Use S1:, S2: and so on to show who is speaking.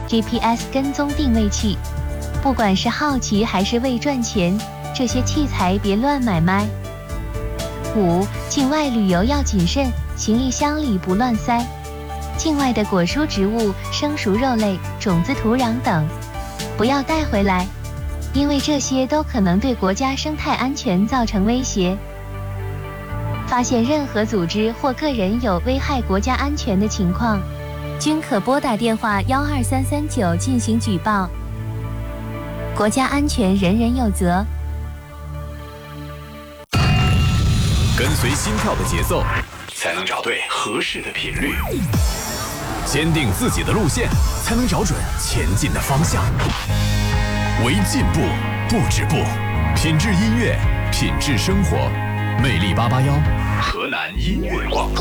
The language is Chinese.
S1: GPS 跟踪定位器。不管是好奇还是为赚钱，这些器材别乱买卖。5. 境外旅游要谨慎，行李箱里不乱塞。境外的果蔬植物、生熟肉类、种子、土壤等，不要带回来，因为这些都可能对国家生态安全造成威胁。发现任何组织或个人有危害国家安全的情况，均可拨打电话12339进行举报。国家安全人人有责。
S2: 跟随心跳的节奏，才能找对合适的频率；坚定自己的路线，才能找准前进的方向。为进步不止步，品质音乐，品质生活。魅力881，河南音乐广播。